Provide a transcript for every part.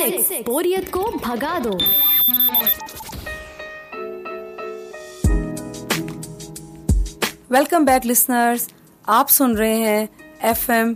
6 बोरियत को भगा दो। वेलकम बैक लिसनर्स, आप सुन रहे हैं FM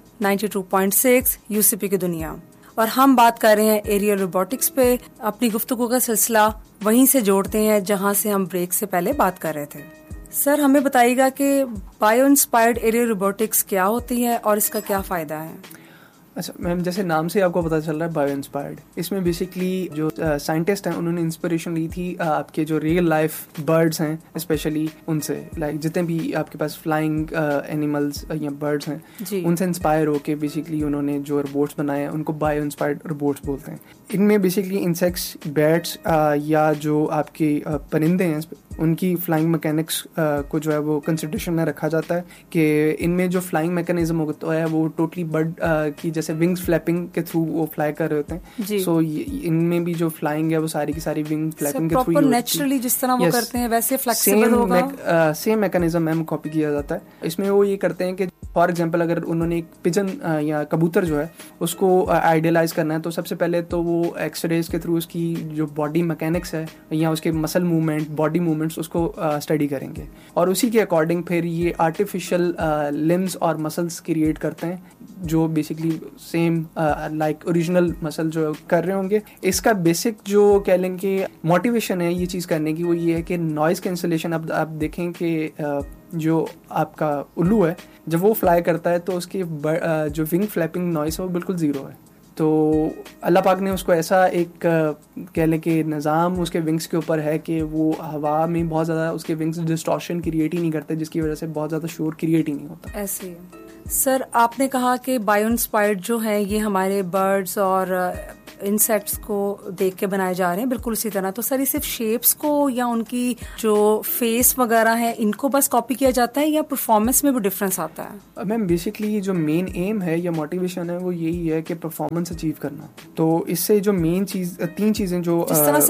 92.6 यूसीपी की दुनिया और हम बात कर रहे हैं एरियल रोबोटिक्स पे। अपनी गुफ्तगू का सिलसिला वहीं से जोड़ते हैं जहां से हम ब्रेक से पहले बात कर रहे थे। सर, हमें बताइएगा कि बायो इंस्पायर्ड एरियल रोबोटिक्स क्या होती है और इसका क्या फ़ायदा है? अच्छा मैम, जैसे नाम से आपको पता चल रहा है बायो इंस्पायर्ड, इसमें बेसिकली जो साइंटिस्ट हैं उन्होंने इंस्पिरेशन ली थी आपके जो रियल लाइफ बर्ड्स हैं स्पेशली उनसे, लाइक जितने भी आपके पास फ्लाइंग एनिमल्स या बर्ड्स हैं उनसे इंस्पायर होके बेसिकली उन्होंने जो रोबोट्स बनाए हैं उनको बायो इंस्पायर्ड रोबोट्स बोलते हैं। इनमें बेसिकली इंसेक्ट्स, बैट्स या जो आपके परिंदे हैं उनकी फ्लाइंग मैकेनिक्स को जो है वो कंसिडरेशन में रखा जाता है कि इनमें जो फ्लाइंग मैकेनिज्म होता है वो टोटली बर्ड की जैसे विंग्स फ्लैपिंग के थ्रू वो फ्लाई कर रहे होते हैं। सो इनमें भी जो फ्लाइंग है वो सारी की सारी विंग फ्लैपिंग के थ्रू नेचुरली जिस तरह वो करते हैं वैसे फ्लेक्सिबल होगा। सेम मैकेनिज्म मैम कॉपी किया जाता है। इसमें वो ये करते हैं कि फॉर एग्जाम्पल अगर उन्होंने एक पिजन या कबूतर जो है उसको आइडियलाइज करना है तो सबसे पहले तो वो एक्सरेज के थ्रू उसकी जो बॉडी मैकेनिक्स है या उसके मसल मूवमेंट, बॉडी मूवमेंट्स उसको स्टडी करेंगे और उसी के अकॉर्डिंग फिर ये आर्टिफिशियल लिम्स और मसल्स क्रिएट करते हैं जो basically same like original muscle जो कर रहे होंगे। इसका बेसिक जो कह लेंगे मोटिवेशन है ये चीज़ करने की वो ये है कि नॉइज़ कैंसलेशन। अब आप देखें कि जो आपका उल्लू है जब वो फ्लाई करता है तो उसकी जो विंग फ्लैपिंग नॉइस है वो बिल्कुल ज़ीरो है। तो अल्लाह पाक ने उसको ऐसा एक कह लें कि निज़ाम उसके विंग्स के ऊपर है कि वो हवा में बहुत ज़्यादा उसके विंग्स डिस्टॉर्शन क्रिएट ही नहीं करते, जिसकी वजह से बहुत ज़्यादा शोर क्रिएट ही नहीं होता। ऐसे सर, आपने कहा कि बायो इंस्पायर्ड जो है ये हमारे बर्ड्स और इंसेक्ट्स को देख के बनाए जा रहे हैं, बिल्कुल उसी तरह। तो सर, ये सिर्फ शेप्स को या उनकी जो फेस वगैरह है इनको बस कॉपी किया जाता है या परफॉर्मेंस में भी डिफरेंस आता है? मैम बेसिकली जो मेन एम है या मोटिवेशन है वो यही है कि परफॉर्मेंस अचीव करना। तो इससे जो मेन चीज, तीन चीजें जो जिस तरह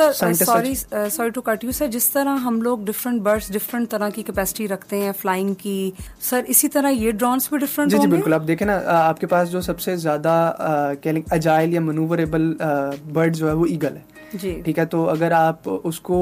sir sorry to cut you sir, जिस तरह हम लोग डिफरेंट बर्ड्स डिफरेंट तरह की कैपेसिटी रखते हैं फ्लाइंग की, सर इसी तरह ये ड्रोन्स भी डिफरेंट होंगे? जी बिल्कुल। आप देखें ना, आपके पास जो सबसे ज्यादा अजाइल या मनूवरेबल बर्ड जो है वो ईगल है जी, ठीक है। तो अगर आप उसको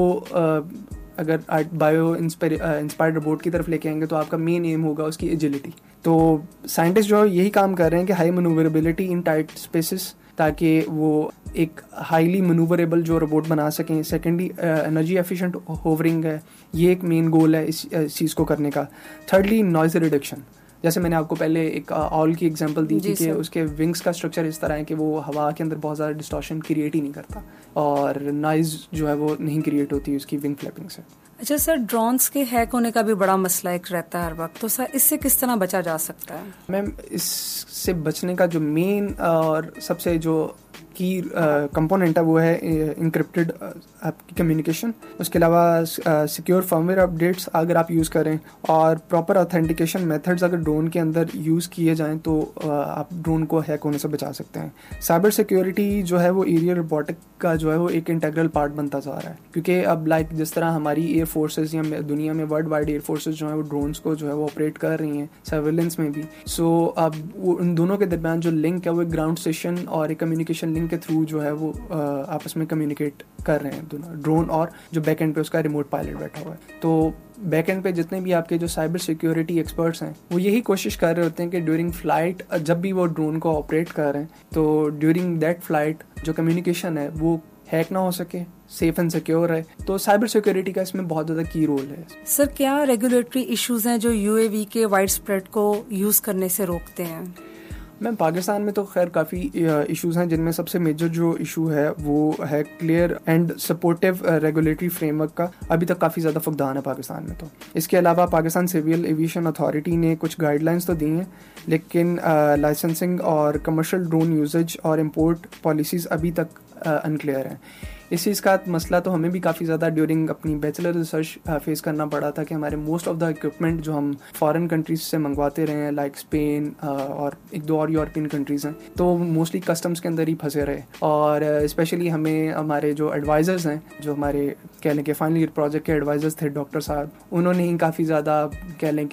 अगर बायो इंस्पायर्ड रोबोट की तरफ लेके आएंगे तो आपका मेन एम होगा उसकी एजिलिटी। तो साइंटिस्ट जो है यही काम कर रहे हैं कि हाई मनूवरेबिलिटी इन टाइट स्पेसेस, ताकि वो एक हाईली मनूवरेबल जो रोबोट बना सकें। सेकेंडली एनर्जी एफिशिएंट होवरिंग है, ये एक मेन गोल है इस चीज़ को करने का। थर्डली नॉइज रिडक्शन, जैसे मैंने आपको पहले एक ऑल की एग्जांपल दी थी कि उसके विंग्स का स्ट्रक्चर इस तरह है कि वो हवा के अंदर बहुत ज़्यादा डिस्टॉर्शन क्रिएट ही नहीं करता और नॉइज़ जो है वो नहीं क्रिएट होती उसकी विंग फ्लैपिंग से। अच्छा सर, ड्रोन्स के हैक होने का भी बड़ा मसला एक रहता है हर वक्त, तो सर इससे किस तरह बचा जा सकता है? मैम इससे बचने का जो मेन और सबसे जो की कंपोनेंट है वो है इंक्रिप्टेड आपकी कम्युनिकेशन। उसके अलावा सिक्योर फर्मवेयर अपडेट्स अगर आप यूज़ करें और प्रॉपर ऑथेंटिकेशन मेथड्स अगर ड्रोन के अंदर यूज़ किए जाएं तो आप ड्रोन को हैक होने से बचा सकते हैं। साइबर सिक्योरिटी जो है वो एरियल रोबोटिक का जो है वो एक इंटीग्रल पार्ट बनता जा रहा है, क्योंकि अब लाइक जिस तरह हमारी एयर फोर्सेज या दुनिया में वर्ल्ड वाइड एयर फोर्सेज जो है वो ड्रोन्स को जो है वो ऑपरेट कर रही हैं सर्वेलेंस में भी। सो अब उन दोनों के दरमियान जो लिंक है वो एक ग्राउंड स्टेशन और एक कम्युनिकेशन लिंक के थ्रू जो है वो आपस में कम्युनिकेट कर रहे हैं दोनों, ड्रोन और जो बैक एंड पे उसका रिमोट पायलट बैठा हुआ है। तो बैक एंड पे जितने भी आपके जो साइबर सिक्योरिटी एक्सपर्ट्स हैं वो यही कोशिश कर रहे होते हैं कि ड्यूरिंग फ्लाइट जब भी वो ड्रोन को ऑपरेट कर रहे हैं तो ड्यूरिंग दैट फ्लाइट जो कम्युनिकेशन है वो हैक ना हो सके, सेफ एंड सिक्योर है। तो साइबर सिक्योरिटी का इसमें बहुत ज़्यादा की रोल है। सर, क्या रेगुलेटरी इश्यूज हैं जो यूएवी के वाइड स्प्रेड को यूज़ करने से रोकते हैं? मैम पाकिस्तान में तो खैर काफ़ी इश्यूज हैं, जिनमें सबसे मेजर जो इशू है वो है clear and supportive regulatory framework का। अभी तक काफ़ी ज़्यादा फुकदान है पाकिस्तान में। तो इसके अलावा पाकिस्तान सिविल एविएशन अथॉरिटी ने कुछ गाइडलाइंस तो दी हैं, लेकिन लाइसेंसिंग और कमर्शियल ड्रोन यूजेज और इंपोर्ट पॉलिसीज़ अभी तक अनक्लियर हैं। इस चीज़ का मसला तो हमें भी काफ़ी ज़्यादा ड्यूरिंग अपनी बैचलर रिसर्च फेस करना पड़ा था कि हमारे मोस्ट ऑफ द इक्विपमेंट जो हम फॉरेन कंट्रीज से मंगवाते रहे हैं, लाइक स्पेन और एक दो और यूरोपियन कंट्रीज़ हैं, तो मोस्टली कस्टम्स के अंदर ही फंसे रहे। और स्पेशली हमें हमारे जो एडवाइज़र्स हैं, जो हमारे कह लें कि फाइनल ईयर प्रोजेक्ट के एडवाइज़र्स थे डॉक्टर साहब, उन्होंने ही काफ़ी ज़्यादा कह लें कि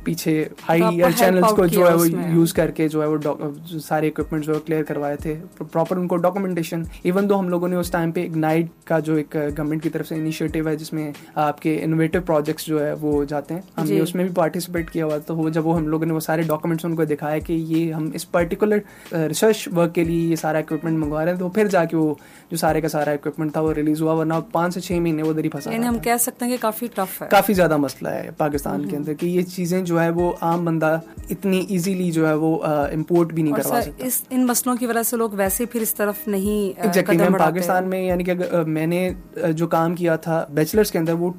پیچھے ہائی ایئر چینلس کو جو ہے وہ یوز کر کے جو ہے وہ سارے اکوپمنٹ جو ہے کلیئر کروائے تھے, پراپر ان کو ڈاکومنٹیشن. ایون دو ہم لوگوں نے اس ٹائم پہ اگنائٹ کا جو ایک گورنمنٹ کی طرف سے انیشیٹو ہے جس میں آپ کے انوویٹو پروجیکٹس جو ہے وہ جاتے ہیں, ہم نے اس میں بھی پارٹیسپیٹ کیا ہوا. تو جب وہ ہم لوگوں نے وہ سارے ڈاکومنٹس ان کو دکھایا کہ یہ ہم اس پرٹیکولر ریسرچ ورک کے لیے یہ سارا اکوپمنٹ منگوا رہے ہیں, تو پھر جا کے وہ جو سارے کا سارا اکوپمنٹ تھا وہ ریلیز ہوا, ورنہ 5 سے 6 مہینے وہ ادھر ہی پھنسا. یعنی ہم کہہ سکتے ہیں کہ کافی ٹف ہے, کافی زیادہ مسئلہ ہے پاکستان کے اندر کہ یہ چیزیں جو ہے وہ عام بندہ اتنی ایزیلی جو ہے وہ امپورٹ بھی نہیں کروا سکتا. ان مسئلوں کی وجہ سے لوگ ویسے پھر اس طرف نہیں ایگزیکٹلی. میم پاکستان میں یعنی کہ میں نے جو کام کیا تھا بیچلرس کے اندر وہ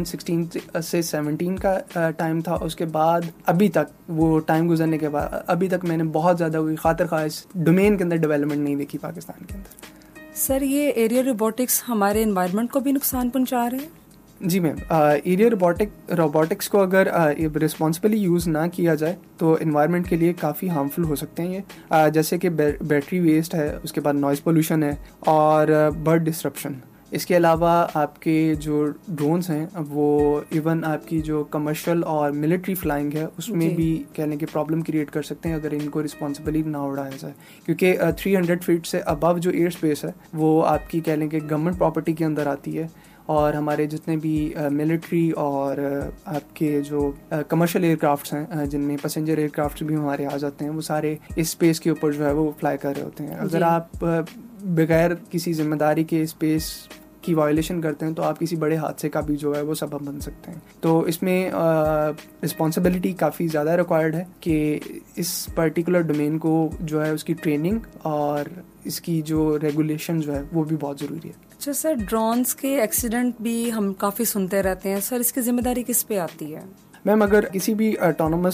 2016 سے 17 کا ٹائم تھا. اس کے بعد ابھی تک وہ ٹائم گزرنے کے بعد ابھی تک میں نے بہت زیادہ کوئی خاطر خواہ اس ڈومین کے اندر ڈیولپمنٹ نہیں دیکھی پاکستان کے اندر. سر یہ ایریل روبوٹکس ہمارے انوائرمنٹ کو بھی نقصان پہنچا رہے ہیں؟ جی میم, ایریل روبوٹکس کو اگر رسپانسبلی یوز نہ کیا جائے تو انوائرمنٹ کے لیے کافی ہارمفل ہو سکتے ہیں یہ, جیسے کہ بیٹری ویسٹ ہے, اس کے بعد نوائز پولوشن ہے اور برڈ ڈسرپشن. اس کے علاوہ آپ کے جو ڈرونز ہیں وہ ایون آپ کی جو کمرشل اور ملٹری فلائنگ ہے اس میں بھی کہہ لیں کہ پرابلم کریٹ کر سکتے ہیں اگر ان کو رسپانسبلی نہ اڑایا جائے, کیونکہ 300 فیٹ سے ابو جو ایئر اسپیس ہے وہ آپ کی کہہ لیں کہ گورنمنٹ پراپرٹی کے اندر آتی ہے, اور ہمارے جتنے بھی ملٹری اور آپ کے جو کمرشل ایئر کرافٹس ہیں جن میں پیسنجر ایئر کرافٹس بھی ہمارے آ جاتے ہیں, وہ سارے اس اسپیس کے اوپر جو ہے وہ فلائی کر رہے ہوتے ہیں. اگر آپ بغیر کسی ذمہ داری کے اسپیس کی وائلیشن کرتے ہیں تو آپ کسی بڑے حادثے کا بھی جو ہے وہ سبب بن سکتے ہیں. تو اس میں رسپانسبلٹی کافی زیادہ ریکوائرڈ ہے کہ اس پرٹیکولر ڈومین کو جو ہے اس کی ٹریننگ اور اس کی جو ریگولیشن جو ہے وہ بھی بہت ضروری ہے. اچھا سر, ڈرونز کے ایکسیڈنٹ بھی ہم کافی سنتے رہتے ہیں سر, اس کی ذمہ داری کس پہ آتی ہے؟ میم اگر کسی بھی آٹونومس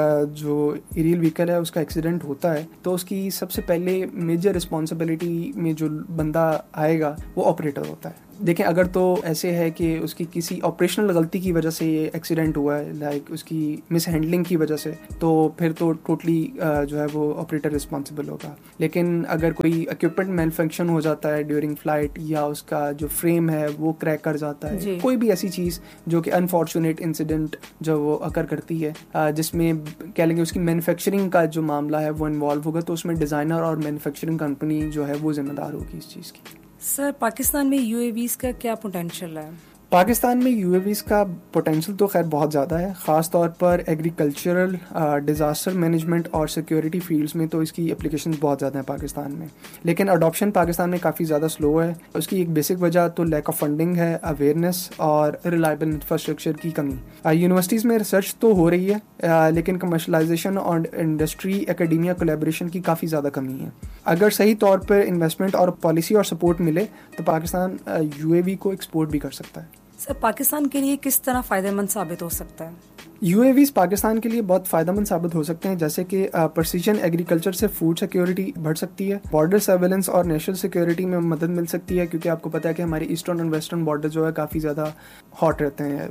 جو ایریل وہیکل ہے اس کا ایکسیڈنٹ ہوتا ہے تو اس کی سب سے پہلے میجر رسپانسبلٹی میں جو بندہ آئے گا وہ آپریٹر ہوتا ہے. دیکھیں اگر تو ایسے ہے کہ اس کی کسی آپریشنل غلطی کی وجہ سے یہ ایکسیڈنٹ ہوا ہے, لائک اس کی مس ہینڈلنگ کی وجہ سے, تو پھر تو ٹوٹلی جو ہے وہ آپریٹر رسپانسبل ہوگا. لیکن اگر کوئی اکوپمنٹ مین فنکشن ہو جاتا ہے ڈیورنگ فلائٹ, یا اس کا جو فریم ہے وہ کریک کر جاتا ہے, کوئی بھی ایسی چیز جو کہ انفارچونیٹ انسیڈنٹ جو وہ اکر کرتی ہے جس میں کہہ لیں گے اس کی مینوفیکچرنگ کا جو معاملہ ہے وہ انوالو ہوگا, تو اس میں ڈیزائنر اور مینوفیکچرنگ کمپنی جو ہے وہ ذمہ دار ہوگی اس چیز کی. سر پاکستان میں یو اے ویز کا کیا پوٹینشیل ہے؟ پاکستان میں یو اے ویز کا پوٹینشیل تو خیر بہت زیادہ ہے, خاص طور پر ایگریکلچرل, ڈیزاسٹر مینجمنٹ اور سیکیورٹی فیلڈس میں تو اس کی اپلیکیشنز بہت زیادہ ہیں پاکستان میں. لیکن اڈاپشن پاکستان میں کافی زیادہ سلو ہے. اس کی ایک بیسک وجہ تو لیک آف فنڈنگ ہے, اویئرنیس اور ریلائبل انفراسٹرکچر کی کمی. یونیورسٹیز میں ریسرچ تو ہو رہی ہے لیکن کمرشلائزیشن اور انڈسٹری اکیڈیمیا کولیبریشن کی کافی زیادہ کمی ہے. اگر صحیح طور پر انویسٹمنٹ اور پالیسی اور سپورٹ ملے تو پاکستان یو اے وی کو ایکسپورٹ بھی کر سکتا ہے. سر پاکستان کے لیے کس طرح فائدہ مند ثابت ہو سکتا ہے؟ یو اے ویز پاکستان کے لیے بہت فائدہ مند ثابت ہو سکتے ہیں, جیسے کہ پرسیجن ایگریکلچر سے فوڈ سیکیورٹی بڑھ سکتی ہے, بارڈر سرویلنس اور نیشنل سیکیورٹی میں مدد مل سکتی ہے, کیونکہ آپ کو پتہ ہے کہ ہمارے ایسٹرن اور ویسٹرن بارڈر جو ہے کافی زیادہ ہاٹ رہتے ہیں,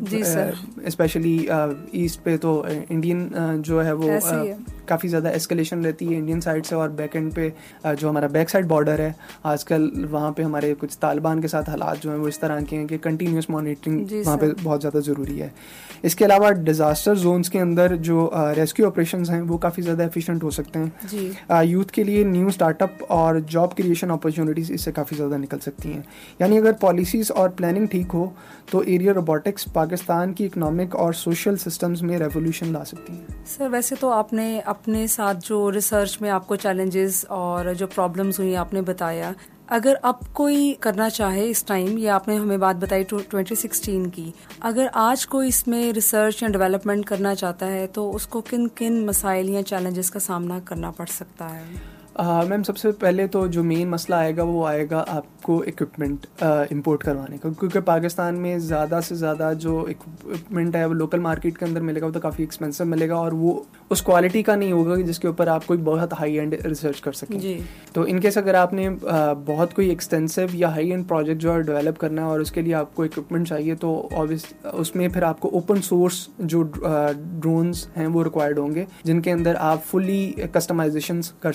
اسپیشلی ایسٹ پہ تو انڈین جو ہے وہ کافی زیادہ ایسکلیشن رہتی ہے انڈین سائڈ سے, اور بیک اینڈ پہ جو ہمارا بیک سائڈ بارڈر ہے آج کل وہاں پہ ہمارے کچھ طالبان کے ساتھ حالات جو ہیں وہ اس طرح کے ہیں کہ کنٹینیوس مانیٹرنگ وہاں پہ بہت زیادہ ضروری ہے. اس کے علاوہ ڈیزاسٹر زونز کے اندر جو ریسکیو آپریشنز ہیں وہ کافی زیادہ ایفیشینٹ ہو سکتے ہیں. یوتھ کے لیے نیو اسٹارٹ اپ اور جاب کریشن اپرچونیٹیز اس سے کافی زیادہ نکل سکتی ہیں. یعنی اگر پالیسیز اور پلاننگ ٹھیک ہو تو ایریل روبوٹکس پاکستان کی اکنامک اور سوشل سسٹمز میں ریولیوشن لا سکتی ہیں. سر ویسے تو آپ نے اپنے ساتھ جو ریسرچ میں آپ کو چیلنجز اور جو پرابلمز ہوئی آپ نے بتایا, اگر اب کوئی کرنا چاہے اس ٹائم, یا آپ نے ہمیں بات بتائی 2016 کی, اگر آج کوئی اس میں ریسرچ یا ڈیولپمنٹ کرنا چاہتا ہے تو اس کو کن کن مسائل یا چیلنجز کا سامنا کرنا پڑ سکتا ہے؟ میم سب سے پہلے تو جو مین مسئلہ آئے گا وہ آئے گا آپ کو اکوپمنٹ امپورٹ کروانے کا, کیونکہ پاکستان میں زیادہ سے زیادہ جو اکوپمنٹ ہے وہ لوکل مارکیٹ کے اندر ملے گا, وہ تو کافی ایکسپینسو ملے گا, اور وہ اس کوالٹی کا نہیں ہوگا جس کے اوپر آپ کوئی بہت ہائی اینڈ ریسرچ کر سکیں. تو ان کیس اگر آپ نے بہت کوئی ایکسٹینسو یا ہائی اینڈ پروجیکٹ جو ہے ڈیولپ کرنا ہے اور اس کے لیے آپ کو اکوپمنٹ چاہیے, تو اس میں پھر آپ کو اوپن سورس جو ڈرونز ہیں وہ ریکوائرڈ ہوں گے جن کے اندر آپ فلی کسٹمائزیشنز کر سکیں.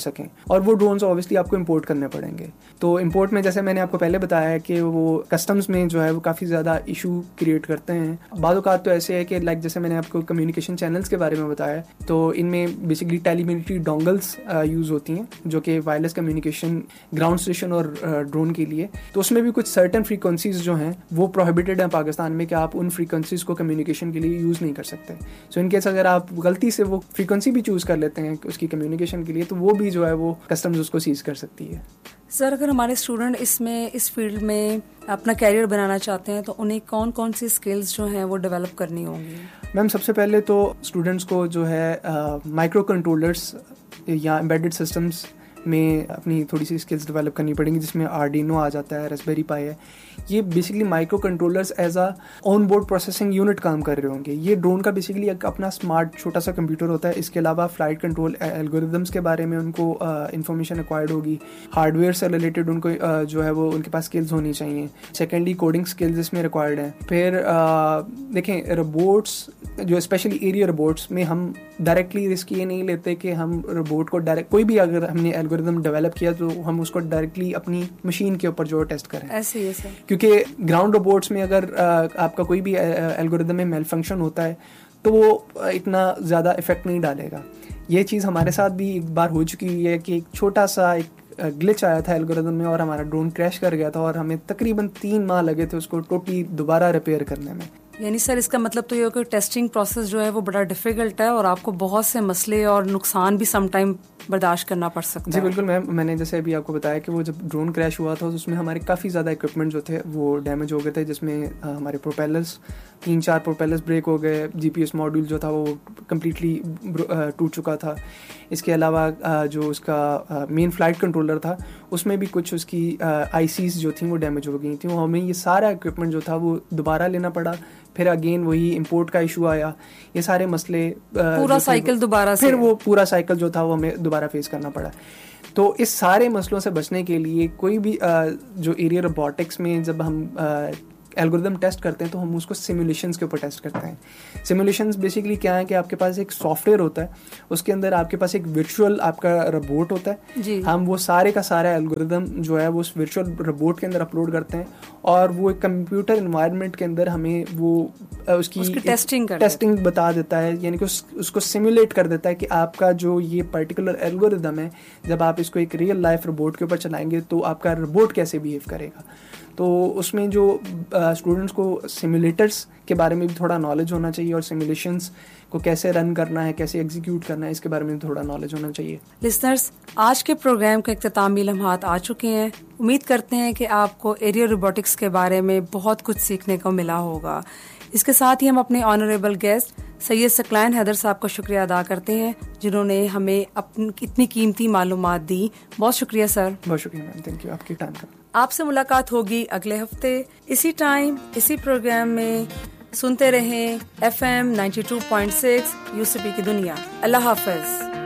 اور وہ ڈرونز آبویسلی آپ کو امپورٹ کرنے پڑیں گے. تو امپورٹ میں جیسے میں نے آپ کو پہلے بتایا ہے کہ وہ کسٹمز میں جو ہے وہ کافی زیادہ ایشو کریٹ کرتے ہیں. بعض اوقات تو ایسے ہے کہ لائک جیسے میں نے آپ کو کمیونیکیشن چینلز کے بارے میں بتایا, تو ان میں بیسکلی ٹیلی ملٹری ڈونگلز یوز ہوتی ہیں جو کہ وائرلیس کمیونیکیشن گراؤنڈ اسٹیشن اور ڈرون کے لیے. تو اس میں بھی کچھ سرٹن فریکوینسیز جو ہیں وہ پروہیبٹڈ ہیں پاکستان میں کہ آپ ان فریکوینسیز کو کمیونیکیشن کے لیے یوز نہیں کر سکتے. سو ان کیس اگر آپ غلطی سے وہ فریکوینسی بھی چوز کر لیتے ہیں اس کی کمیونیکیشن کے لیے, تو وہ بھی جو ہے وہ کسٹمز اس کو سیز کر سکتی ہے. سر, اگر ہمارے اسٹوڈنٹ اس فیلڈ میں اپنا کیریئر بنانا چاہتے ہیں تو انہیں کون کون سی اسکلز جو ہیں وہ ڈیولپ کرنی ہوں گی؟ میم سب سے پہلے تو اسٹوڈنٹس کو جو ہے مائکرو کنٹرولرس یا امبیڈڈ سسٹمس میں اپنی تھوڑی سی اسکلز ڈیولپ کرنی پڑیں گی, جس میں آرڈینو آ جاتا ہے, ریسبیری پائی ہے. یہ basically micro controllers as a on board processing unit کام کر رہے ہوں گے. یہ ڈرون کا بیسکلی ایک اپنا اسمارٹ چھوٹا سا کمپیوٹر ہوتا ہے. اس کے علاوہ فلائٹ کنٹرول الگوریدمس کے بارے میں ان کو انفارمیشن ایکوائرڈ ہوگی. ہارڈ ویئر سے ریلیٹڈ ان کو جو ہے وہ ان کے پاس اسکلز ہونی چاہیے. سیکنڈلی کوڈنگ اسکلز اس میں ریکوائرڈ ہیں. پھر دیکھیں روبوٹس جو اسپیشلی ایریا روبوٹس میں ہم ڈائریکٹلی رسک یہ نہیں لیتے کہ ہم روبوٹ کو ڈائریکٹ کوئی بھی اگر ہم نے الگوریدم ڈیولپ کیا تو ہم اس کو ڈائریکٹلی اپنی مشین کے اوپر جو ٹیسٹ کریں. ایسے ہی ہے کیونکہ گراؤنڈ روبوٹس میں اگر آپ کا کوئی بھی الگوریدم میں میل فنکشن ہوتا ہے تو وہ اتنا زیادہ افیکٹ نہیں ڈالے گا. یہ چیز ہمارے ساتھ بھی ایک بار ہو چکی ہوئی ہے کہ ایک چھوٹا سا ایک گلچ آیا تھا الگوریدم میں اور ہمارا ڈرون کریش کر گیا تھا اور ہمیں تقریباً 3 ماہ لگے تھے اس کو ٹوٹلی دوبارہ ریپیئر کرنے میں. یعنی سر اس کا مطلب تو یہ ہو کہ ٹیسٹنگ پروسیس جو ہے وہ بڑا ڈیفیکلٹ ہے اور آپ کو بہت سے مسئلے اور نقصان بھی سم ٹائم برداشت کرنا پڑ سکتا ہے. جی بالکل میم, میں نے جیسے ابھی آپ کو بتایا کہ وہ جب ڈرون کریش ہوا تھا تو اس میں ہمارے کافی زیادہ اکوپمنٹ جو تھے وہ ڈیمیج ہو گئے تھے, جس میں ہمارے پروپیلرس 3-4 پروپیلرس بریک ہو گئے. جی پی ایس ماڈیول جو تھا وہ کمپلیٹلی ٹوٹ چکا تھا. اس کے علاوہ جو اس کا مین فلائٹ کنٹرولر تھا اس میں بھی کچھ اس کی آئی سیز جو تھیں وہ ڈیمیج ہو گئی تھیں. وہ ہمیں یہ سارا اکوپمنٹ جو تھا وہ دوبارہ لینا پڑا. پھر اگین وہی امپورٹ کا ایشو آیا. یہ سارے مسئلے پورا سائیکل دوبارہ سے, پھر وہ پورا سائیکل جو تھا وہ ہمیں دوبارہ فیس کرنا پڑا. تو اس سارے مسئلوں سے بچنے کے لیے کوئی بھی جو ایریا روبوٹکس میں جب ہم الگوریدم ٹیسٹ کرتے ہیں تو ہم اس کو سیمولیشنز کے اوپر ٹیسٹ کرتے ہیں. سیمولیشنز بیسکلی کیا ہے کہ آپ کے پاس ایک سافٹ ویئر ہوتا ہے, اس کے اندر آپ کے پاس ایک ورچوئل آپ کا روبوٹ ہوتا ہے جی. ہم وہ سارے کا سارا الگوریدم جو ہے وہ اس ورچوئل روبوٹ کے اندر اپلوڈ کرتے ہیں اور وہ ایک کمپیوٹر انوائرمنٹ کے اندر ہمیں وہ اس کی ٹیسٹنگ بتا دیتا ہے. یعنی کہ اس کو سیمولیٹ کر دیتا ہے کہ آپ کا جو یہ پرٹیکولر الگوریدم ہے جب آپ اس کو ایک ریئل لائف روبوٹ کے اوپر چلائیں گے تو آپ کا روبوٹ کیسے بیہیو کرے گا. تو اس میں جو اسٹوڈنٹس کو سیمولیٹرس کے بارے میں بھی تھوڑا نالج ہونا چاہیے اور سیمولیشنس کو کیسے رن کرنا ہے, کیسے ایگزیکیوٹ کرنا ہے, اس کے بارے میں تھوڑا نالج ہونا چاہیے. لسنرز, آج کے پروگرام کے اختتامی لمحات آ چکے ہیں. امید کرتے ہیں کہ آپ کو ایریل روبوٹکس کے بارے میں بہت کچھ سیکھنے کو ملا ہوگا. اس کے ساتھ ہی ہم اپنے آنریبل گیسٹ سید ثقلین حیدر صاحب کا شکریہ ادا کرتے ہیں جنہوں نے ہمیں اتنی قیمتی معلومات دی. بہت شکریہ سر. بہت شکریہ میم, تھینک یو آپ کی ٹائم کا. آپ سے ملاقات ہوگی اگلے ہفتے اسی ٹائم اسی پروگرام میں. سنتے رہیں FM 92.6 یوسفی کی دنیا. اللہ حافظ.